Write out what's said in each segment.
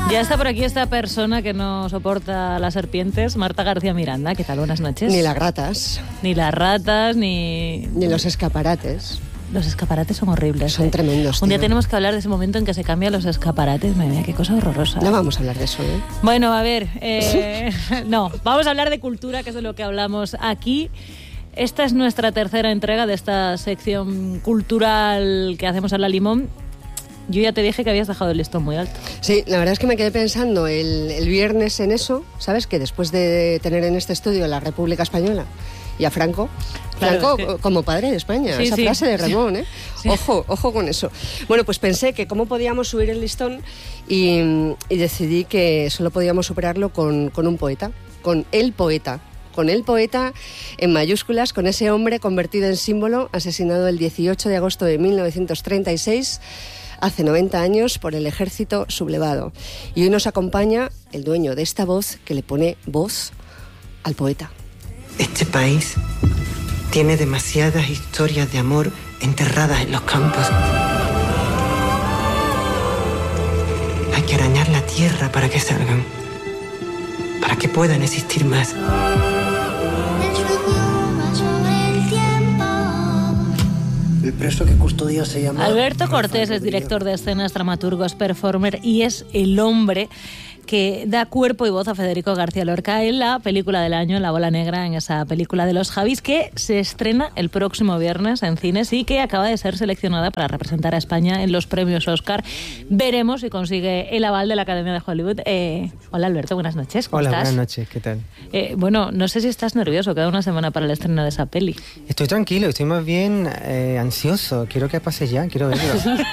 Ya está por aquí esta persona que no soporta las serpientes, Marta García Miranda. ¿Qué tal? Buenas noches. Ni las ratas. Ni las ratas, ni los escaparates. Los escaparates son horribles. Son tremendos. Un día tenemos que hablar de ese momento en que se cambian los escaparates. Madre mía, qué cosa horrorosa. No vamos a hablar de eso, ¿eh? Bueno, a ver. No, vamos a hablar de cultura, que es de lo que hablamos aquí. Esta es nuestra tercera entrega de esta sección cultural que hacemos a la Limón. Yo ya te dije que habías dejado el listón muy alto. Sí, la verdad es que me quedé pensando el viernes en eso, ¿sabes? Que después de tener en este estudio a la República Española y a Franco, claro, Franco es que como padre de España, sí, esa frase de Ramón, ¿eh? Sí. Ojo con eso. Bueno, pues pensé que cómo podíamos subir el listón y decidí que solo podíamos superarlo con un poeta, con el poeta. Con el poeta en mayúsculas, con ese hombre convertido en símbolo, asesinado el 18 de agosto de 1936, hace 90 años, por el ejército sublevado. Y hoy nos acompaña el dueño de esta voz que le pone voz al poeta. Este país tiene demasiadas historias de amor enterradas en los campos. Hay que arañar la tierra para que salgan, para que puedan existir más. El preso que custodia se llama... Alberto Cortés es director de escenas, dramaturgo, es performer y es el hombre que da cuerpo y voz a Federico García Lorca en la película del año, La Bola Negra, en esa película de los Javis, que se estrena el próximo viernes en cines y que acaba de ser seleccionada para representar a España en los premios Oscar. Veremos si consigue el aval de la Academia de Hollywood. Hola Alberto, buenas noches. ¿Cómo estás? Buenas noches, ¿qué tal? Bueno, no sé si estás nervioso, queda una semana para el estreno de esa peli. Estoy tranquilo, estoy más bien ansioso. Quiero que pase ya, quiero verlo.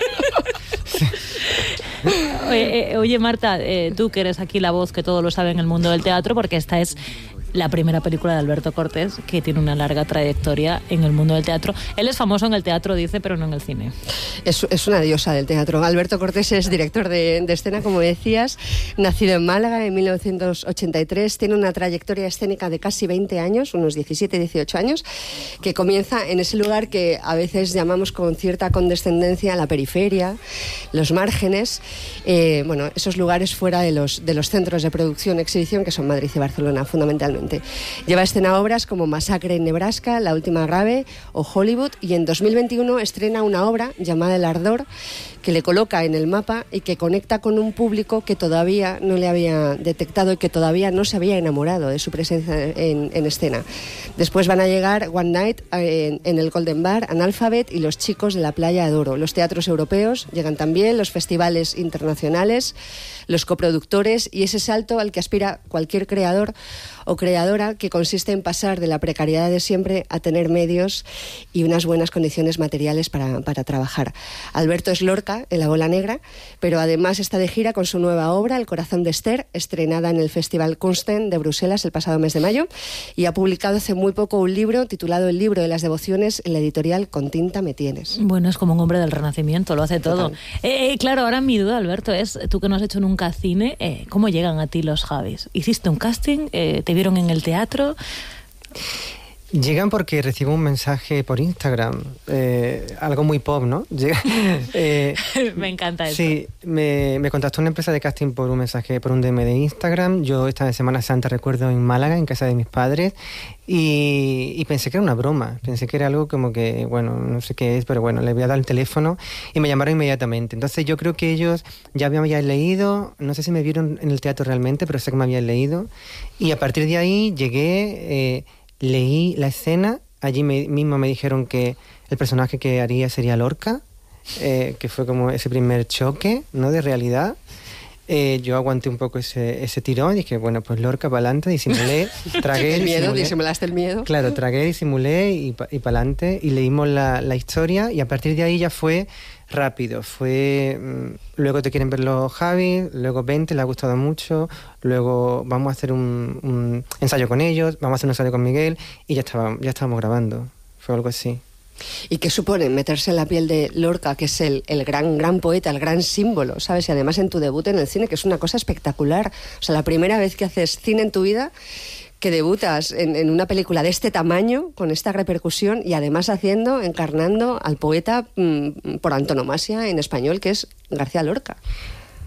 Oye Marta, tú que eres aquí la voz que todo lo sabe en el mundo del teatro, porque esta es la primera película de Alberto Cortés, que tiene una larga trayectoria en el mundo del teatro. Él es famoso en el teatro, dice, pero no en el cine. Es una diosa del teatro. Alberto Cortés es director de escena, como decías, nacido en Málaga en 1983, tiene una trayectoria escénica de casi 20 años, unos 17, 18 años, que comienza en ese lugar que a veces llamamos con cierta condescendencia la periferia, los márgenes, esos lugares fuera de los centros de producción, exhibición, que son Madrid y Barcelona, fundamentalmente. Lleva a escena obras como Masacre en Nebraska, La Última Rave o Hollywood, y en 2021 estrena una obra llamada El Ardor, que le coloca en el mapa y que conecta con un público que todavía no le había detectado y que todavía no se había enamorado de su presencia en escena. Después van a llegar One Night en el Golden Bar, Analphabet y Los Chicos de la Playa de Oro. Los teatros europeos llegan también, los festivales internacionales, los coproductores y ese salto al que aspira cualquier creador o creadora, que consiste en pasar de la precariedad de siempre a tener medios y unas buenas condiciones materiales para trabajar. Alberto es Lorca en La Bola Negra, pero además está de gira con su nueva obra, El Corazón de Esther, estrenada en el Festival Kunsten de Bruselas el pasado mes de mayo, y ha publicado hace muy poco un libro titulado El Libro de las Devociones en la editorial Con Tinta Me Tienes. Bueno, es como un hombre del Renacimiento, lo hace todo. Claro, ahora mi duda, Alberto, es, tú que no has hecho nunca cine, ¿cómo llegan a ti los Javis? ¿Hiciste un casting? ¿Te vieron en el teatro? Llegan porque recibo un mensaje por Instagram, algo muy pop, ¿no? Me encanta eso. Sí, me contactó una empresa de casting por un mensaje, por un DM de Instagram. Yo estaba en Semana Santa, recuerdo, en Málaga, en casa de mis padres, y pensé que era una broma. Pensé que era algo como que, bueno, no sé qué es, pero bueno, le voy a dar el teléfono y me llamaron inmediatamente. Entonces yo creo que ellos ya me habían leído, no sé si me vieron en el teatro realmente, pero sé que me habían leído. Y a partir de ahí llegué... leí la escena, allí mismo me dijeron que el personaje que haría sería Lorca, que fue como ese primer choque, ¿no?, de realidad. Yo aguanté un poco ese tirón y dije, bueno, pues Lorca para adelante, disimulé, tragué... ¿Disimulaste el miedo? Claro, tragué, disimulé y para adelante, y leímos la historia, y a partir de ahí ya fue rápido. Luego te quieren ver los Javi, luego 20, le ha gustado mucho, luego vamos a hacer un ensayo con ellos, vamos a hacer un ensayo con Miguel, y ya estábamos grabando. Fue algo así. ¿Y qué supone meterse en la piel de Lorca, que es el gran poeta, el gran símbolo, ¿sabes? Y además en tu debut en el cine, que es una cosa espectacular. O sea, la primera vez que haces cine en tu vida, que debutas en una película de este tamaño, con esta repercusión, y además encarnando al poeta por antonomasia en español, que es García Lorca.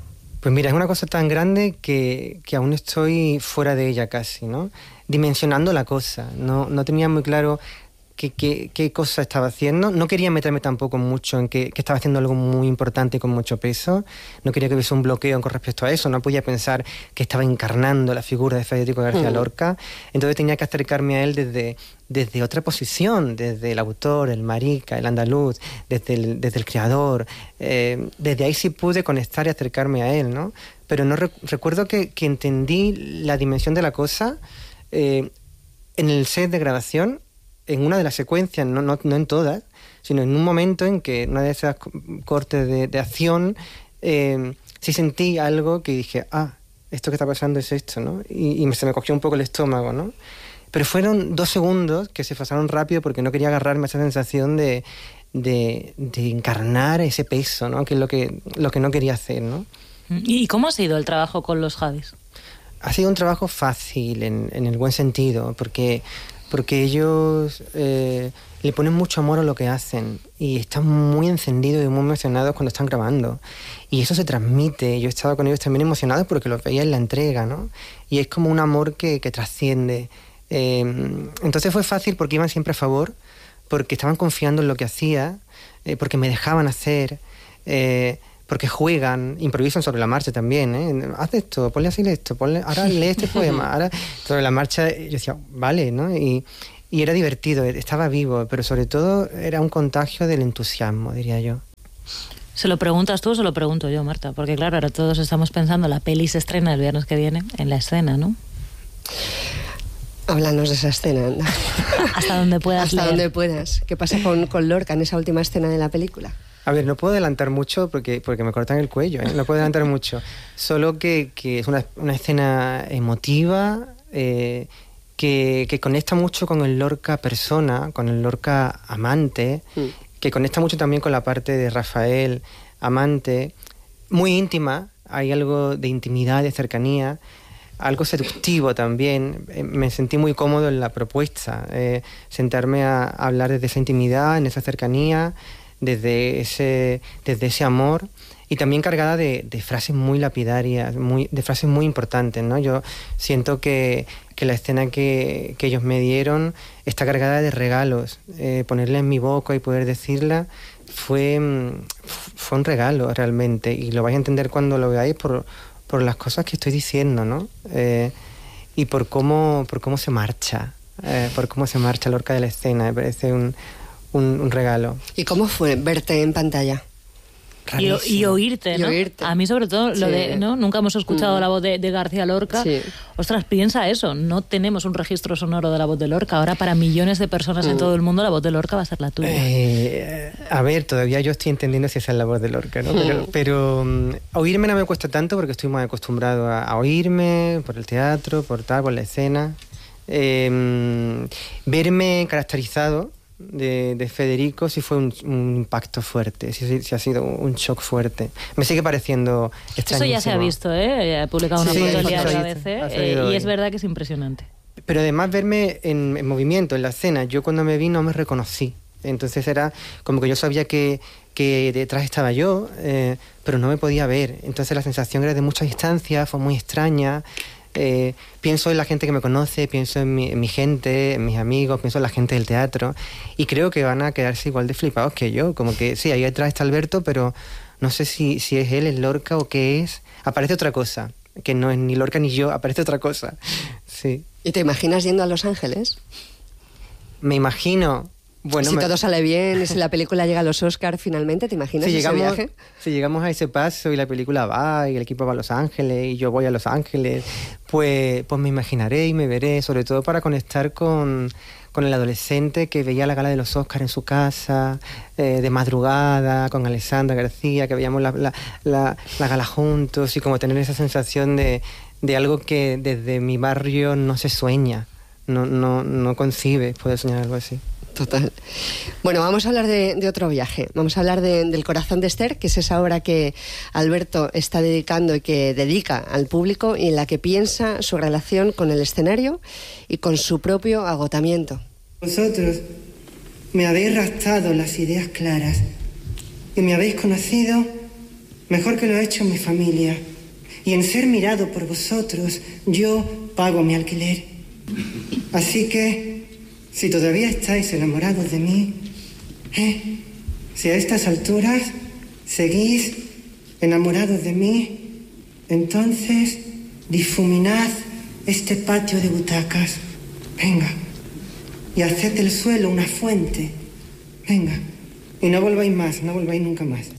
Pues mira, es una cosa tan grande que aún estoy fuera de ella casi, ¿no? Dimensionando la cosa. No tenía muy claro qué cosa estaba haciendo. No quería meterme tampoco mucho en que estaba haciendo algo muy importante y con mucho peso. No quería que hubiese un bloqueo con respecto a eso. No podía pensar que estaba encarnando la figura de Federico García Lorca. Entonces tenía que acercarme a él desde otra posición, desde el autor, el marica, el andaluz, desde el creador. Desde ahí sí pude conectar y acercarme a él, ¿no? Pero no recuerdo que entendí la dimensión de la cosa en el set de grabación, en una de las secuencias, no en todas, sino en un momento en que una de esas cortes de acción sí sentí algo que dije, esto que está pasando es esto, ¿no? Y se me cogió un poco el estómago, ¿no? Pero fueron 2 segundos que se pasaron rápido porque no quería agarrarme a esa sensación de encarnar ese peso, ¿no? Que es lo que no quería hacer, ¿no? ¿Y cómo ha sido el trabajo con los Javis? Ha sido un trabajo fácil en el buen sentido, porque ellos le ponen mucho amor a lo que hacen y están muy encendidos y muy emocionados cuando están grabando. Y eso se transmite. Yo he estado con ellos también emocionados porque los veía en la entrega, ¿no? Y es como un amor que trasciende. Entonces fue fácil porque iban siempre a favor, porque estaban confiando en lo que hacía, porque me dejaban hacer, porque juegan, improvisan sobre la marcha también, ¿eh? Haz esto, ponle así esto, ahora lee este poema, ahora sobre la marcha. Yo decía, vale, ¿no? Y era divertido, estaba vivo, pero sobre todo era un contagio del entusiasmo, diría yo. ¿Se lo preguntas tú o se lo pregunto yo, Marta? Porque claro, ahora todos estamos pensando, la peli se estrena el viernes que viene en la escena, ¿no? Háblanos de esa escena, anda. Hasta donde puedas Hasta leer. donde puedas. ¿Qué pasa con Lorca en esa última escena de la película? A ver, no puedo adelantar mucho porque me cortan el cuello, ¿eh? No puedo adelantar mucho. Solo que es una escena emotiva, que conecta mucho con el Lorca persona, con el Lorca amante, que conecta mucho también con la parte de Rafael amante, muy íntima, hay algo de intimidad, de cercanía, algo seductivo también. Me sentí muy cómodo en la propuesta, sentarme a hablar desde esa intimidad, en esa cercanía, desde ese amor, y también cargada de frases muy lapidarias, de frases muy importantes, ¿no? Yo siento que la escena que ellos me dieron está cargada de regalos. Ponerla en mi boca y poder decirla fue un regalo realmente, y lo vais a entender cuando lo veáis por las cosas que estoy diciendo, ¿no? Y por cómo se marcha, Lorca de la escena. Me parece un regalo. ¿Y cómo fue verte en pantalla? Y oírte, ¿no? Y oírte. A mí sobre todo lo Sí. de, ¿no? Nunca hemos escuchado la voz de García Lorca. Sí. Ostras, piensa eso, no tenemos un registro sonoro de la voz de Lorca. Ahora para millones de personas en todo el mundo la voz de Lorca va a ser la tuya. A ver, todavía yo estoy entendiendo si esa es la voz de Lorca, ¿no? Pero oírme no me cuesta tanto porque estoy muy acostumbrado a oírme por el teatro, por la escena. Verme caracterizado de Federico sí fue un impacto fuerte, sí ha sido un shock fuerte. Me sigue pareciendo extrañísimo. Eso ya se ha visto, ¿eh? Ha publicado una Sí, foto el sí, diario sí, ABC y es verdad que es impresionante. Pero además verme en movimiento, en la escena, yo cuando me vi no me reconocí. Entonces era como que yo sabía que detrás estaba yo, pero no me podía ver. Entonces la sensación era de mucha distancia, fue muy extraña. Pienso en la gente que me conoce, pienso en mi gente, en mis amigos, pienso en la gente del teatro, y creo que van a quedarse igual de flipados que yo. Como que sí, ahí atrás está Alberto, pero no sé si es él, es Lorca o qué es. Aparece otra cosa, que no es ni Lorca ni yo, aparece otra cosa. Sí. ¿Y te imaginas yendo a Los Ángeles? Me imagino... Bueno, si todo sale bien, si la película llega a los Oscars finalmente, ¿te imaginas ese viaje? Si llegamos a ese paso y la película va y el equipo va a Los Ángeles y yo voy a Los Ángeles, pues me imaginaré y me veré, sobre todo para conectar con el adolescente que veía la gala de los Oscars en su casa, de madrugada, con Alessandra García, que veíamos la gala juntos, y como tener esa sensación de algo que desde mi barrio no se sueña, no concibe poder soñar algo así. Total. Bueno, vamos a hablar de otro viaje. Vamos a hablar del Corazón de Esther, que es esa obra que Alberto está dedicando y que dedica al público, y en la que piensa su relación con el escenario y con su propio agotamiento. Vosotros me habéis raptado las ideas claras y me habéis conocido mejor que lo ha hecho mi familia, y en ser mirado por vosotros, yo pago mi alquiler. Así que, si todavía estáis enamorados de mí, si a estas alturas seguís enamorados de mí, entonces difuminad este patio de butacas. Venga, y haced del suelo una fuente. Venga. Y no volváis más, no volváis nunca más.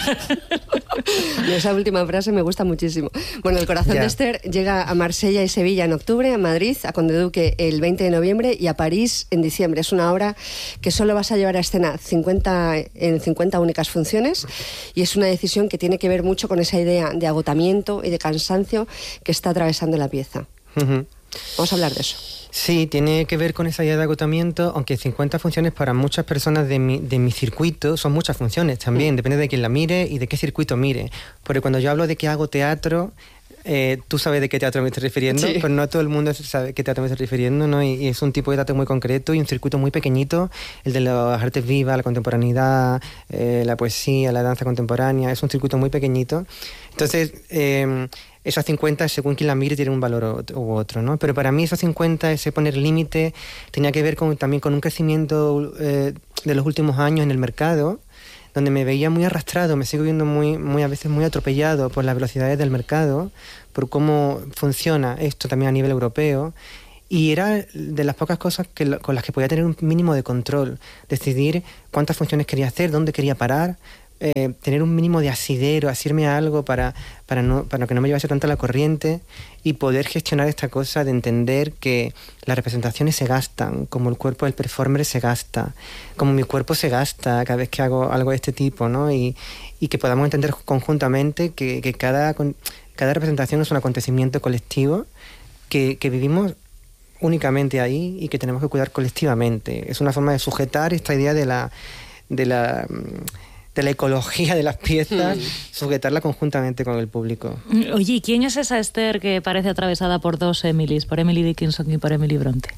Esa última frase me gusta muchísimo. Bueno, El corazón de Esther llega a Marsella y Sevilla en octubre, a Madrid, a Conde Duque el 20 de noviembre y a París en diciembre. Es una obra que solo vas a llevar a escena en 50 únicas funciones, y es una decisión que tiene que ver mucho con esa idea de agotamiento y de cansancio que está atravesando la pieza. Uh-huh. Vamos a hablar de eso. Sí, tiene que ver con esa idea de agotamiento, aunque 50 funciones para muchas personas de mi circuito son muchas funciones también, depende de quién la mire y de qué circuito mire. Porque cuando yo hablo de que hago teatro, tú sabes de qué teatro me estoy refiriendo, sí. Pero no todo el mundo sabe qué teatro me estoy refiriendo, ¿no? Y es un tipo de teatro muy concreto y un circuito muy pequeñito, el de las artes vivas, la contemporaneidad, la poesía, la danza contemporánea, es un circuito muy pequeñito. Entonces, esas 50, según quien la mire, tienen un valor u otro, ¿no? Pero para mí esas 50, ese poner límite, tenía que ver también con un crecimiento de los últimos años en el mercado, donde me veía muy arrastrado, me sigo viendo muy a veces muy atropellado por las velocidades del mercado, por cómo funciona esto también a nivel europeo. Y era de las pocas cosas con las que podía tener un mínimo de control, decidir cuántas funciones quería hacer, dónde quería parar, tener un mínimo de asidero, asirme a algo para que no me llevase tanto la corriente y poder gestionar esta cosa de entender que las representaciones se gastan, como el cuerpo del performer se gasta, como mi cuerpo se gasta cada vez que hago algo de este tipo, ¿no? Y que podamos entender conjuntamente que cada representación es un acontecimiento colectivo que vivimos únicamente ahí y que tenemos que cuidar colectivamente. Es una forma de sujetar esta idea de la ecología de las piezas, sujetarla conjuntamente con el público. Oye, ¿y quién es esa Esther que parece atravesada por dos Emilys, por Emily Dickinson y por Emily Bronte?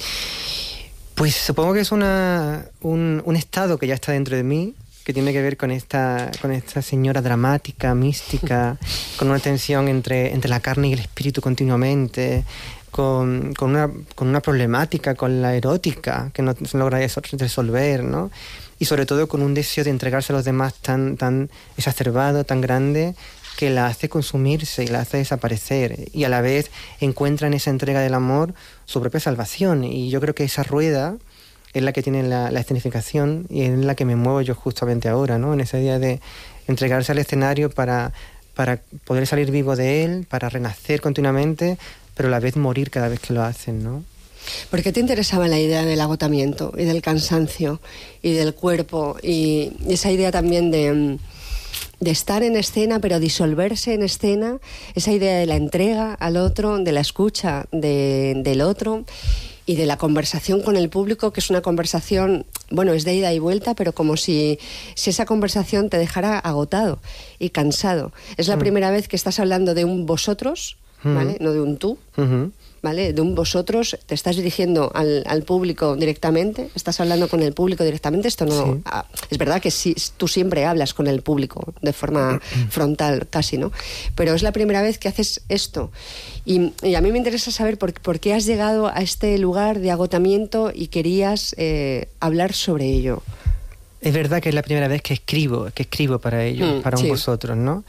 Pues supongo que es un estado que ya está dentro de mí, que tiene que ver con esta señora dramática, mística, con una tensión entre la carne y el espíritu continuamente, con una problemática con la erótica que no se logra resolver, ¿no? Y sobre todo con un deseo de entregarse a los demás tan exacerbado, tan grande, que la hace consumirse y la hace desaparecer. Y a la vez encuentra en esa entrega del amor su propia salvación. Y yo creo que esa rueda es la que tiene la escenificación y es en la que me muevo yo justamente ahora, ¿no? En esa idea de entregarse al escenario para poder salir vivo de él, para renacer continuamente, pero a la vez morir cada vez que lo hacen, ¿no? ¿Por qué te interesaba la idea del agotamiento y del cansancio y del cuerpo y esa idea también de estar en escena pero disolverse en escena, esa idea de la entrega al otro, de la escucha del otro y de la conversación con el público, que es una conversación, bueno, es de ida y vuelta, pero como si esa conversación te dejara agotado y cansado? Es la primera vez que estás hablando de un vosotros, ¿vale? No de un tú. ¿Vale? De un vosotros, te estás dirigiendo al público directamente, estás hablando con el público directamente. Esto no... Sí. Es verdad que sí, tú siempre hablas con el público de forma frontal casi, ¿no? Pero es la primera vez que haces esto. Y a mí me interesa saber por qué has llegado a este lugar de agotamiento y querías hablar sobre ello. Es verdad que es la primera vez que escribo para ellos, para un vosotros, ¿no?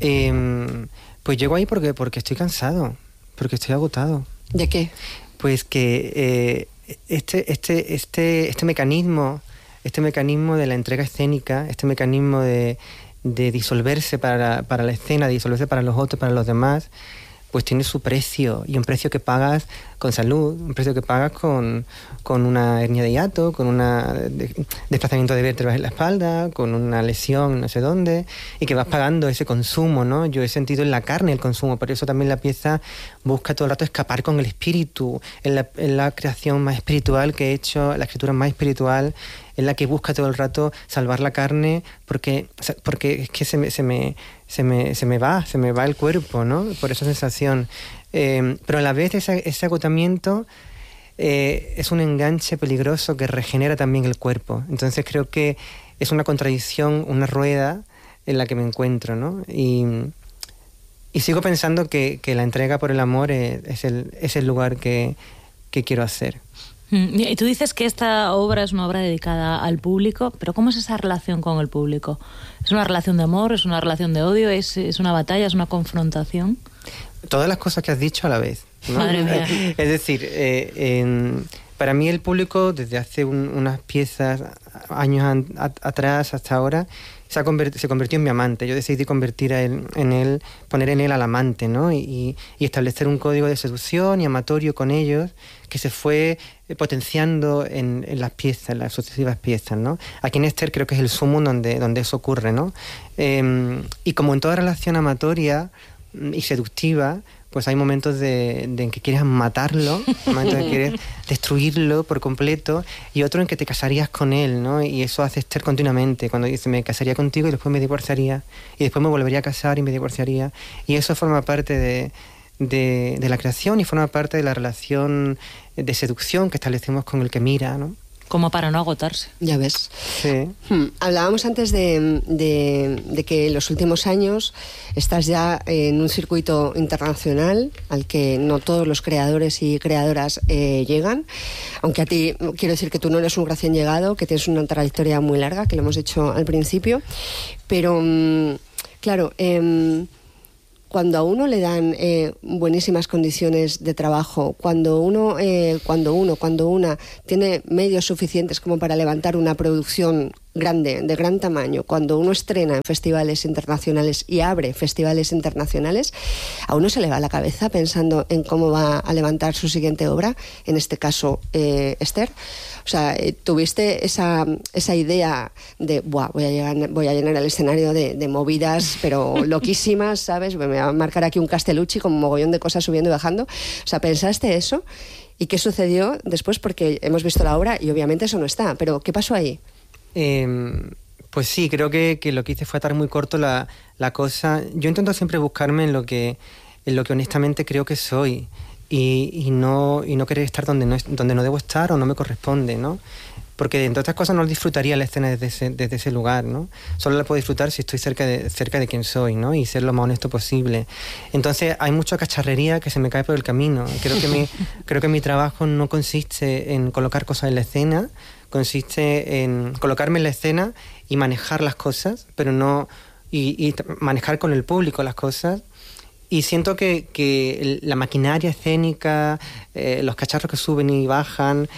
Pues llego ahí porque estoy cansado, porque estoy agotado. ¿De qué? Pues que este mecanismo de la entrega escénica, este mecanismo de disolverse para la escena, de disolverse para los otros, para los demás, pues tiene su precio, y un precio que pagas con salud, un precio que pagas con una hernia de hiato, con un desplazamiento de vértebras en la espalda, con una lesión no sé dónde, y que vas pagando ese consumo, ¿no? Yo he sentido en la carne el consumo, por eso también la pieza busca todo el rato escapar con el espíritu, en la creación más espiritual que he hecho, la escritura más espiritual, en la que busca todo el rato salvar la carne, porque es que se me va el cuerpo, ¿no? Por esa sensación. Pero a la vez ese agotamiento es un enganche peligroso que regenera también el cuerpo. Entonces creo que es una contradicción, una rueda en la que me encuentro, ¿no? Y sigo pensando que la entrega por el amor es el lugar que quiero hacer. Y tú dices que esta obra es una obra dedicada al público, pero ¿cómo es esa relación con el público? ¿Es una relación de amor? ¿Es una relación de odio? ¿Es una batalla? ¿Es una confrontación? Todas las cosas que has dicho a la vez, ¿no? Madre mía. Es decir, para mí el público, desde hace unas piezas, años atrás hasta ahora, se convirtió en mi amante. Yo decidí convertir en él, poner en él al amante, ¿no? Y establecer un código de seducción y amatorio con ellos que se fue potenciando en las piezas, en las sucesivas piezas, ¿no? Aquí en Esther creo que es el sumum donde eso ocurre, ¿no? Y como en toda relación amatoria y seductiva, pues hay momentos en que quieres matarlo, momentos en que quieres destruirlo por completo, y otro en que te casarías con él, ¿no? Y eso hace Esther continuamente, cuando dice me casaría contigo y después me divorciaría, y después me volvería a casar y me divorciaría, y eso forma parte de la creación y forma parte de la relación de seducción que establecemos con el que mira, ¿no? Como para no agotarse. Ya ves. Sí. Hablábamos antes de que en los últimos años estás ya en un circuito internacional al que no todos los creadores y creadoras llegan, aunque a ti quiero decir que tú no eres un recién llegado, que tienes una trayectoria muy larga, que lo hemos dicho al principio, pero claro, cuando a uno le dan buenísimas condiciones de trabajo, cuando una tiene medios suficientes como para levantar una producción grande, de gran tamaño, cuando uno estrena en festivales internacionales y abre festivales internacionales, a uno se le va la cabeza pensando en cómo va a levantar su siguiente obra, en este caso Esther. O sea, tuviste esa idea de, voy a llenar el escenario de movidas, pero loquísimas, ¿sabes? Me voy a marcar aquí un Castellucci con un mogollón de cosas subiendo y bajando. O sea, ¿pensaste eso? ¿Y qué sucedió después? Porque hemos visto la obra y obviamente eso no está, pero ¿qué pasó ahí? Pues sí, creo que lo que hice fue atar muy corto la cosa. Yo intento siempre buscarme en lo que honestamente creo que soy y no querer estar donde no debo estar o no me corresponde, ¿no? Porque entre otras cosas no disfrutaría la escena desde ese lugar, ¿no? Solo la puedo disfrutar si estoy cerca de quien soy, ¿no? Y ser lo más honesto posible. Entonces hay mucha cacharrería que se me cae por el camino. Creo que mi trabajo no consiste en colocar cosas en la escena, consiste en colocarme en la escena y manejar las cosas, pero no y manejar con el público las cosas. Y siento que la maquinaria escénica, los cacharros que suben y bajan,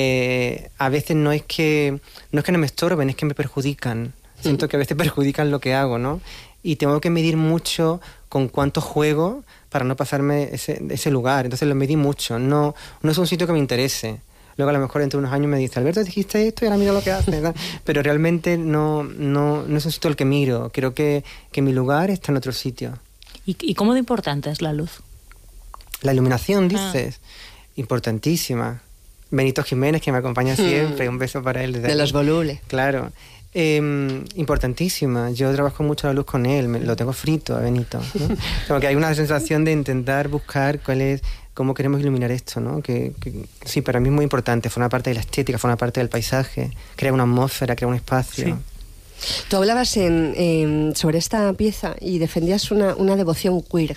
a veces no es que no me estorben, es que me perjudican. Siento que a veces perjudican lo que hago, ¿no? Y tengo que medir mucho con cuánto juego para no pasarme ese lugar. Entonces lo medí mucho. No es un sitio que me interese. Luego a lo mejor dentro de unos años me dice, Alberto, dijiste esto y ahora mira lo que haces, ¿no? Pero realmente no es un sitio al que miro. Creo que mi lugar está en otro sitio. ¿Y cómo de importante es la luz? La iluminación, dices. Importantísima. Benito Jiménez, que me acompaña siempre, un beso para él. De los volubles. Claro. Importantísima. Yo trabajo mucho la luz con él, lo tengo frito a Benito, ¿no? Como que hay una sensación de intentar buscar cómo queremos iluminar esto, ¿no? Que sí, para mí es muy importante. Forma parte de la estética, forma parte del paisaje, crea una atmósfera, crea un espacio. Sí. Tú hablabas sobre esta pieza y defendías una devoción queer.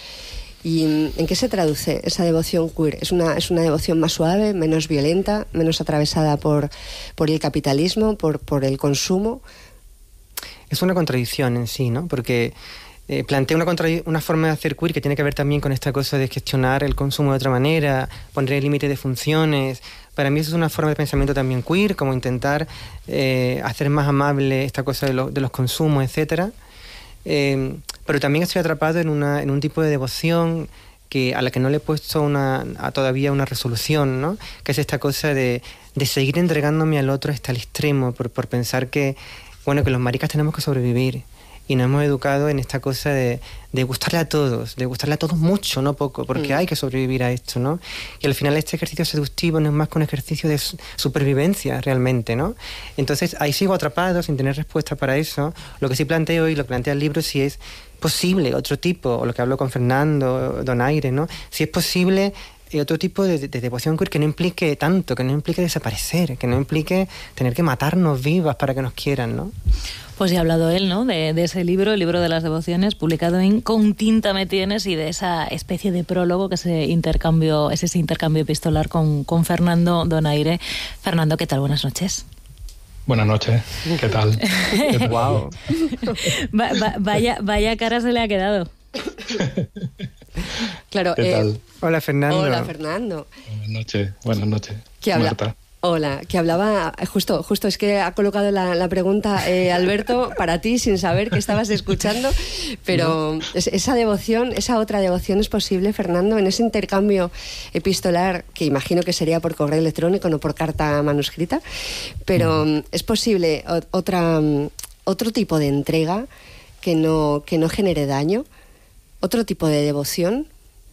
¿Y en qué se traduce esa devoción queer? ¿Es una devoción más suave, menos violenta, menos atravesada por el capitalismo, por el consumo? Es una contradicción en sí, ¿no? Porque plantea una forma de hacer queer que tiene que ver también con esta cosa de gestionar el consumo de otra manera, poner el límite de funciones. Para mí eso es una forma de pensamiento también queer, como intentar hacer más amable esta cosa de los consumos, etcétera. Pero también estoy atrapado en un tipo de devoción a la que no le he puesto todavía una resolución, ¿no? Que es esta cosa de seguir entregándome al otro hasta el extremo, por pensar que los maricas tenemos que sobrevivir. Y nos hemos educado en esta cosa de gustarle a todos mucho, no poco, porque hay que sobrevivir a esto, ¿no? Y al final este ejercicio seductivo no es más que un ejercicio de supervivencia realmente, ¿no? Entonces ahí sigo atrapado sin tener respuesta para eso. Lo que sí planteo y lo que plantea el libro, si es posible otro tipo, o lo que hablo con Fernando Donaire, ¿no? Si es posible otro tipo de devoción queer que no implique tanto, que no implique desaparecer, que no implique tener que matarnos vivas para que nos quieran, ¿no? Pues ya ha hablado él, ¿no? De ese libro, el libro de las devociones, publicado en Con tinta me tienes, y de esa especie de prólogo que es ese intercambio epistolar con Fernando Donaire. Fernando, ¿qué tal? Buenas noches. Buenas noches, ¿qué tal? Wow. Vaya cara se le ha quedado. Claro. ¿Qué tal? Hola, Fernando. Hola, Fernando. Buenas noches. ¿Qué habla? Marta. Hola, que hablaba, justo es que ha colocado la pregunta Alberto para ti sin saber que estabas escuchando, pero esa devoción, esa otra devoción es posible, Fernando, en ese intercambio epistolar, que imagino que sería por correo electrónico, no por carta manuscrita, pero es posible otro tipo de entrega que no genere daño, otro tipo de devoción.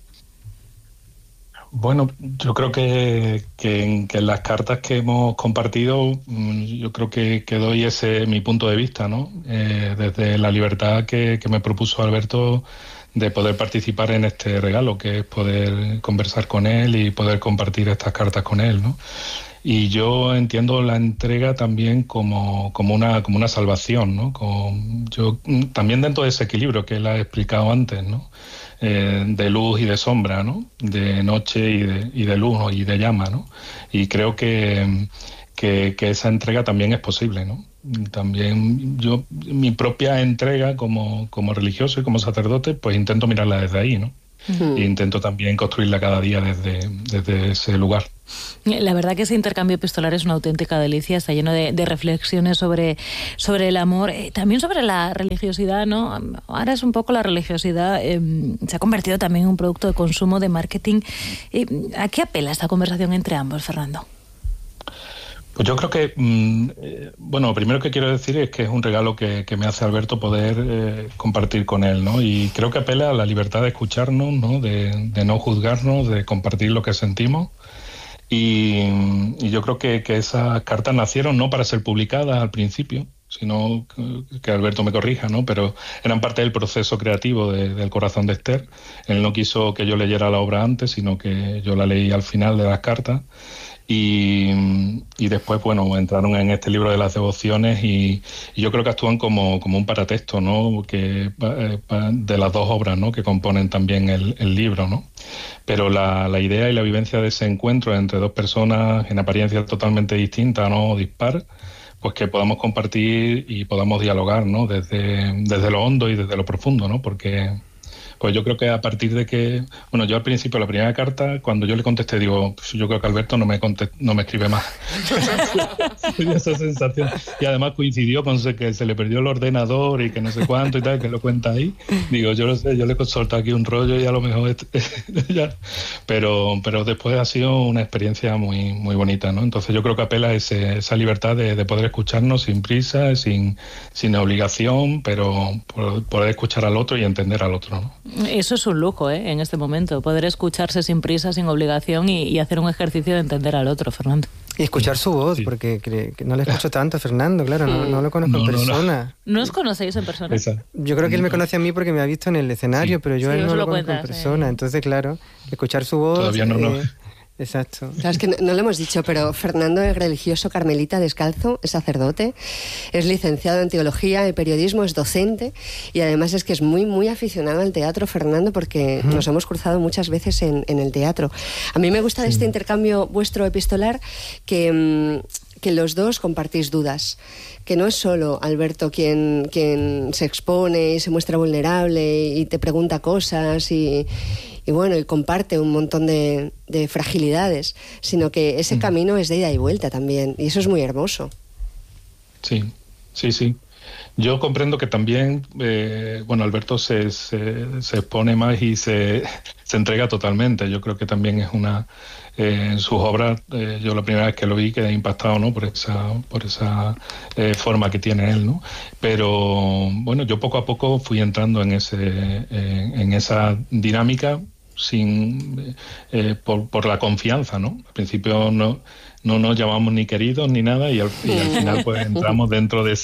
Bueno, yo creo que en las cartas que hemos compartido, yo creo que doy ese mi punto de vista, ¿no? Desde la libertad que me propuso Alberto de poder participar en este regalo, que es poder conversar con él y poder compartir estas cartas con él, ¿no? Y yo entiendo la entrega también como una salvación, ¿no? Yo también dentro de ese equilibrio que él ha explicado antes, ¿no? De luz y de sombra, ¿no? De noche y de luz, ¿no? Y de llama, ¿no? Y creo que esa entrega también es posible, ¿no? También yo, mi propia entrega como religioso y como sacerdote, pues intento mirarla desde ahí, ¿no? E intento también construirla cada día desde ese lugar. La verdad que ese intercambio epistolar es una auténtica delicia, está lleno de reflexiones sobre el amor, también sobre la religiosidad, ¿no? Ahora es un poco la religiosidad, se ha convertido también en un producto de consumo, de marketing. ¿A qué apela esta conversación entre ambos, Fernando? Pues yo creo que, bueno, lo primero que quiero decir es que es un regalo que me hace Alberto poder compartir con él, ¿no? Y creo que apela a la libertad de escucharnos, ¿no? De no juzgarnos, de compartir lo que sentimos. Y yo creo que esas cartas nacieron no para ser publicadas al principio, sino que Alberto me corrija, ¿no? Pero eran parte del proceso creativo del corazón de Esther. Él no quiso que yo leyera la obra antes, sino que yo la leí al final de las cartas. Y después, bueno, entraron en este libro de las devociones y yo creo que actúan como un paratexto, ¿no? Que de las dos obras, ¿no? Que componen también el libro, ¿no? Pero la idea y la vivencia de ese encuentro entre dos personas en apariencia totalmente distintas, ¿no? Dispar, pues que podamos compartir y podamos dialogar, ¿no? Desde lo hondo y desde lo profundo, ¿no? Porque pues yo creo que a partir de que... Bueno, yo al principio, la primera carta, cuando yo le contesté, digo, pues yo creo que Alberto no me escribe más. Esa sensación. Y además coincidió con que se le perdió el ordenador y que no sé cuánto y tal, que lo cuenta ahí. Digo, yo lo sé, yo le he soltado aquí un rollo y a lo mejor... ya. Pero después ha sido una experiencia muy, muy bonita, ¿no? Entonces yo creo que apela a esa libertad de poder escucharnos sin prisa, sin obligación, pero poder escuchar al otro y entender al otro, ¿no? Eso es un lujo, en este momento, poder escucharse sin prisa, sin obligación y hacer un ejercicio de entender al otro, Fernando. Y escuchar su voz, sí. Porque no le escucho tanto a Fernando, claro, no lo conozco en persona. ¿No os conocéis en persona? Yo creo que él me conoce a mí porque me ha visto en el escenario, pero yo a él no lo conozco en persona. Entonces, claro, escuchar su voz... Todavía no. Exacto. Claro, es que no lo hemos dicho, pero Fernando es religioso carmelita descalzo, es sacerdote, es licenciado en teología y periodismo, es docente y además es que es muy, muy aficionado al teatro, Fernando, porque nos hemos cruzado muchas veces en el teatro. A mí me gusta de este intercambio vuestro epistolar que los dos compartís dudas, que no es solo Alberto quien se expone y se muestra vulnerable y te pregunta cosas y bueno, y comparte un montón de fragilidades, sino que ese camino es de ida y vuelta también, y eso es muy hermoso. Sí. Yo comprendo que también, Alberto se expone más y se entrega totalmente. Yo creo que también es en sus obras, yo la primera vez que lo vi quedé impactado, ¿no? Por esa forma que tiene él, ¿no? Pero bueno, yo poco a poco fui entrando en esa dinámica por la confianza, ¿no? Al principio no nos llamamos ni queridos ni nada y al final pues entramos dentro de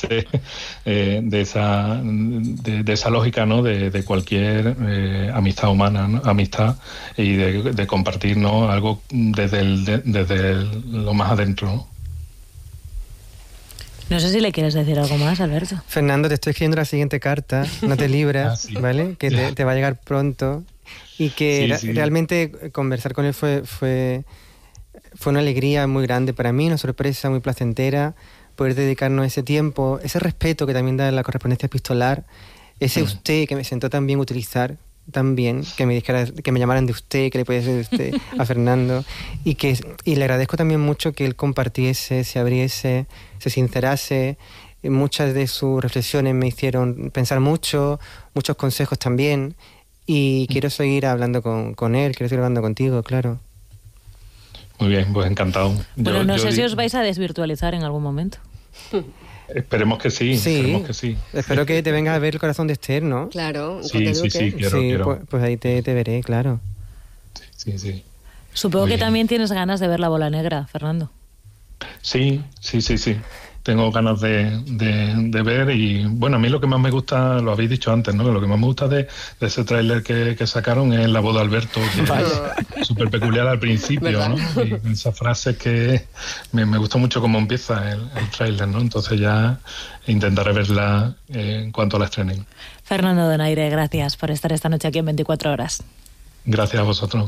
esa lógica, ¿no? De cualquier amistad humana, ¿no? Amistad y de compartir, ¿no? Algo desde lo más adentro, ¿no? No sé si le quieres decir algo más, Alberto. Fernando, te estoy escribiendo la siguiente carta, no te libras, sí. ¿vale? Que te va a llegar pronto y que Sí. realmente conversar con él fue una alegría muy grande para mí, una sorpresa muy placentera, poder dedicarnos ese tiempo, ese respeto que también da la correspondencia epistolar, ese usted que me sentó tan bien utilizar, también, que me llamaran de usted, que le podía decir de usted a Fernando, y le agradezco también mucho que él compartiese, se abriese, se sincerase. Muchas de sus reflexiones me hicieron pensar mucho, muchos consejos también, y quiero seguir hablando con él, quiero seguir hablando contigo, claro. Muy bien, pues encantado. Bueno, no sé si os vais a desvirtualizar en algún momento. Esperemos que sí, esperemos que sí. Espero que te vengas a ver el corazón de Esther, ¿no? Claro, Sí, quiero. Pues ahí te veré, claro. Sí. Supongo Muy que bien. también tienes ganas de ver La Bola Negra, Fernando. Sí. Tengo ganas de ver y, bueno, a mí lo que más me gusta, lo habéis dicho antes, ¿no? Lo que más me gusta de ese tráiler que sacaron es la voz de Alberto, que es súper peculiar al principio, ¿no? Y esa frase que me gustó mucho cómo empieza el tráiler, ¿no? Entonces ya intentaré verla en cuanto la estrenen. Fernando Donaire, gracias por estar esta noche aquí en 24 horas. Gracias a vosotros.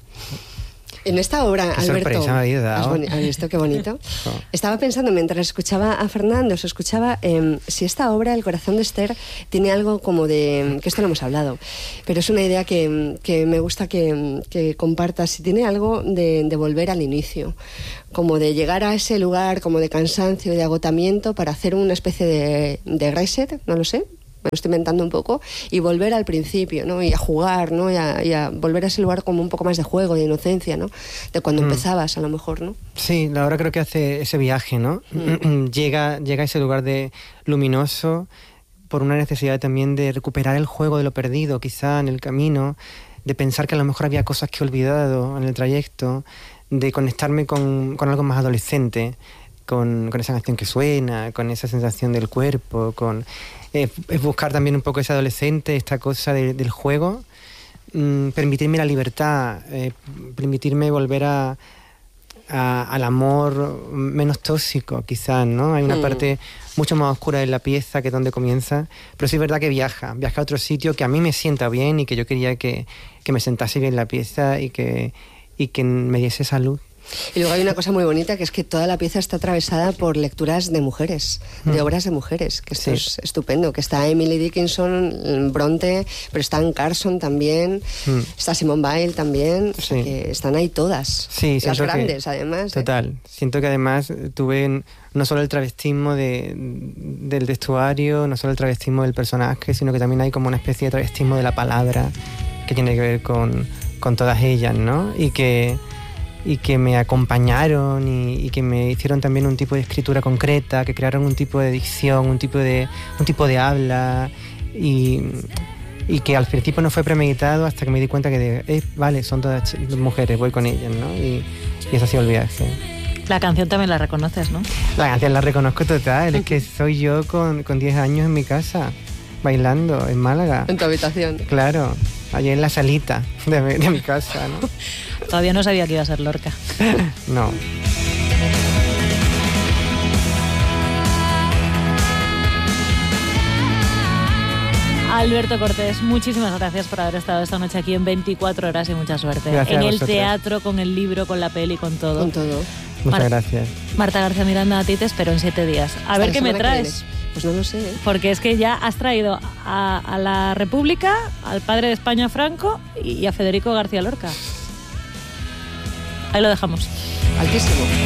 En esta obra, Qué Alberto, sorpresa me habéis dado. ¿has visto qué bonito? Estaba pensando, mientras escuchaba a Fernando, si esta obra, El corazón de Esther, tiene algo como de... que esto lo hemos hablado, pero es una idea que me gusta que compartas. Si tiene algo de volver al inicio, como de llegar a ese lugar como de cansancio y de agotamiento para hacer una especie de reset, no lo sé. Me lo estoy inventando un poco, y volver al principio, ¿no? Y a jugar, ¿no? Y a volver a ese lugar como un poco más de juego, de inocencia, ¿no? De cuando empezabas, a lo mejor, ¿no? Sí, la obra creo que hace ese viaje, ¿no? Llega a ese lugar de luminoso por una necesidad también de recuperar el juego de lo perdido, quizá en el camino, de pensar que a lo mejor había cosas que he olvidado en el trayecto, de conectarme con algo más adolescente, con esa canción que suena, con esa sensación del cuerpo, es buscar también un poco ese adolescente, esta cosa del juego, permitirme la libertad, permitirme volver al amor menos tóxico, quizás, ¿no? Hay una parte mucho más oscura en la pieza que donde comienza, pero sí es verdad que viaja a otro sitio que a mí me sienta bien y que yo quería que me sentase bien la pieza y que me diese salud. Y luego hay una cosa muy bonita, que es que toda la pieza está atravesada por lecturas de mujeres, de obras de mujeres, que esto es estupendo, que está Emily Dickinson, Bronte, pero está Anne Carson también, está Simone Weil también, o sea que están ahí todas, las grandes además. Total, siento que además tuve no solo el travestismo del vestuario, no solo el travestismo del personaje, sino que también hay como una especie de travestismo de la palabra que tiene que ver con todas ellas, ¿no? Y que me acompañaron y que me hicieron también un tipo de escritura concreta, que crearon un tipo de dicción, un tipo de habla y que al principio no fue premeditado hasta que me di cuenta que vale, son todas mujeres, voy con ellas, ¿no? Y ese ha sido el viaje. La canción también la reconoces, ¿no? La canción la reconozco total, es que soy yo con 10 años en mi casa, bailando en Málaga. En tu habitación. Claro, allí en la salita de mi casa, ¿no? Todavía no sabía que iba a ser Lorca. No. Alberto Cortés, muchísimas gracias por haber estado esta noche aquí en 24 horas y mucha suerte. Gracias en el vosotros. teatro, con el libro, con la peli, con todo. Con todo. Muchas gracias. Marta García Miranda, a ti te espero en 7 días. A ver qué me traes. Pues no lo sé, ¿eh? Porque es que ya has traído a la República, al padre de España Franco y a Federico García Lorca. Ahí lo dejamos. Altísimo.